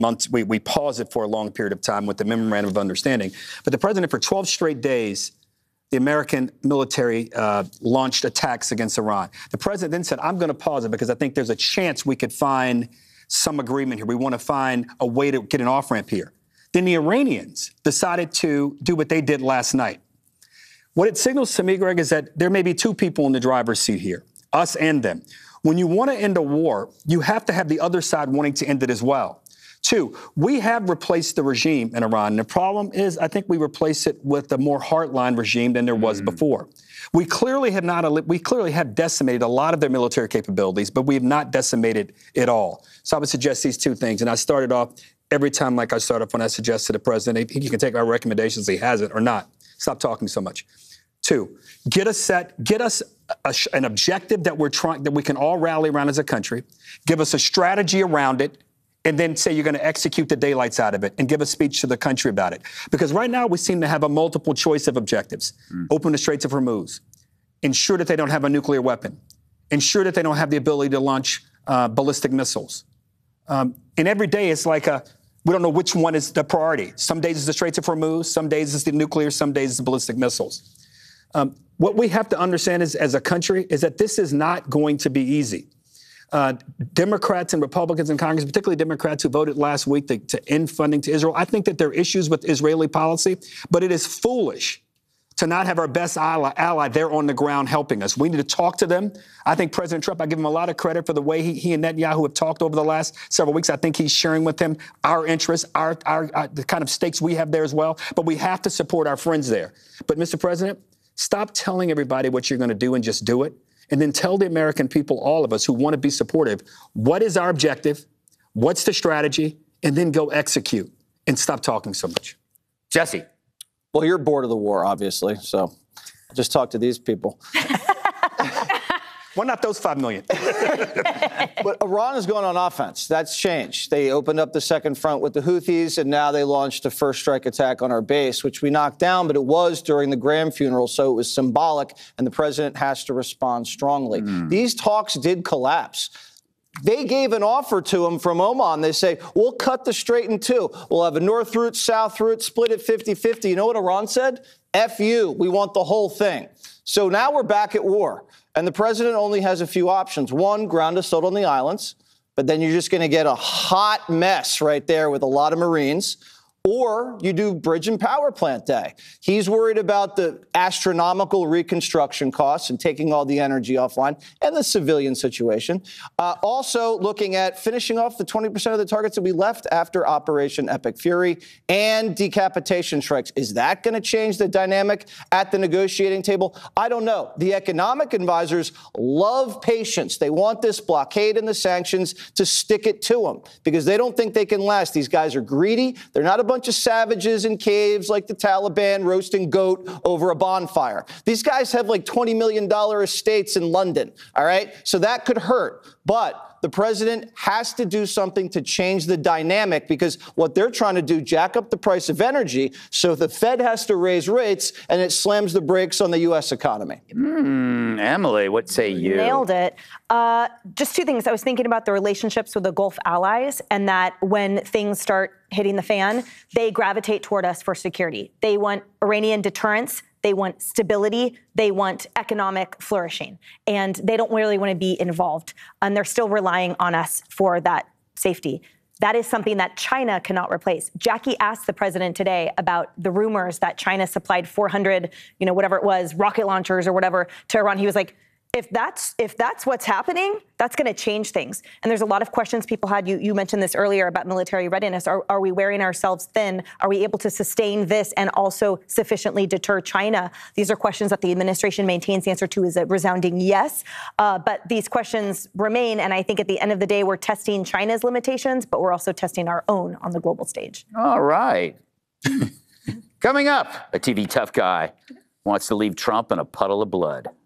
months. We paused it for a long period of time with the memorandum of understanding. But the president, for 12 straight days, the American military launched attacks against Iran. The president then said, I'm going to pause it because I think there's a chance we could find some agreement here. We want to find a way to get an off-ramp here. Then the Iranians decided to do what they did last night. What it signals to me, Greg, is that there may be two people in the driver's seat here, us and them. When you want to end a war, you have to have the other side wanting to end it as well. Two, we have replaced the regime in Iran. And the problem is, I think we replaced it with a more hardline regime than there was before. We clearly have decimated a lot of their military capabilities, but we have not decimated it all. So I would suggest these two things. And I started off every time like I start off when I suggest to the president, he can take our recommendations, he has it or not. Stop talking so much. Two, get us an objective that we can all rally around as a country. Give us a strategy around it, and then say you're going to execute the daylights out of it and give a speech to the country about it. Because right now we seem to have a multiple choice of objectives. Open the Straits of Hormuz. Ensure that they don't have a nuclear weapon. Ensure that they don't have the ability to launch ballistic missiles. And every day it's like we don't know which one is the priority. Some days it's the Straits of Hormuz. Some days it's the nuclear. Some days it's the ballistic missiles. What we have to understand as a country is that this is not going to be easy. Democrats and Republicans in Congress, particularly Democrats who voted last week to end funding to Israel, I think that there are issues with Israeli policy, but it is foolish to not have our best ally there on the ground helping us. We need to talk to them. I think President Trump, I give him a lot of credit for the way he and Netanyahu have talked over the last several weeks. I think he's sharing with them our interests, the kind of stakes we have there as well. But we have to support our friends there. But, Mr. President, stop telling everybody what you're going to do and just do it. And then tell the American people, all of us who want to be supportive, what is our objective, what's the strategy, and then go execute and stop talking so much. Jesse. Well, you're bored of the war, obviously, so just talk to these people. Well, not those 5 million. But Iran is going on offense. That's changed. They opened up the second front with the Houthis, and now they launched a first strike attack on our base, which we knocked down, but it was during the Graham funeral, so it was symbolic, and the president has to respond strongly. These talks did collapse. They gave an offer to him from Oman. They say, we'll cut the strait in two. We'll have a north route, south route, split it 50-50. You know what Iran said? F you. We want the whole thing. So now we're back at war. And the president only has a few options. One, ground assault on the islands, but then you're just going to get a hot mess right there with a lot of Marines. Or you do bridge and power plant day. He's worried about the astronomical reconstruction costs and taking all the energy offline and the civilian situation. Also looking at finishing off the 20% of the targets that we left after Operation Epic Fury and decapitation strikes. Is that going to change the dynamic at the negotiating table? I don't know. The economic advisors love patience. They want this blockade and the sanctions to stick it to them because they don't think they can last. These guys are greedy. They're not a bunch of savages in caves like the Taliban roasting goat over a bonfire. These guys have like $20 million estates in London, all right? So that could hurt. But the president has to do something to change the dynamic because what they're trying to do, jack up the price of energy, so the Fed has to raise rates and it slams the brakes on the U.S. economy. Emily, what say you? Nailed it. Just two things. I was thinking about the relationships with the Gulf allies and that when things start hitting the fan, they gravitate toward us for security. They want Iranian deterrence. They want stability. They want economic flourishing. And they don't really want to be involved. And they're still relying on us for that safety. That is something that China cannot replace. Jackie asked the president today about the rumors that China supplied 400, whatever it was, rocket launchers or whatever to Iran. He was like, if that's what's happening, that's going to change things. And there's a lot of questions people had. You mentioned this earlier about military readiness. Are we wearing ourselves thin? Are we able to sustain this and also sufficiently deter China? These are questions that the administration maintains. The answer to is a resounding yes. But these questions remain. And I think at the end of the day, we're testing China's limitations, but we're also testing our own on the global stage. All right. Coming up, a TV tough guy wants to leave Trump in a puddle of blood.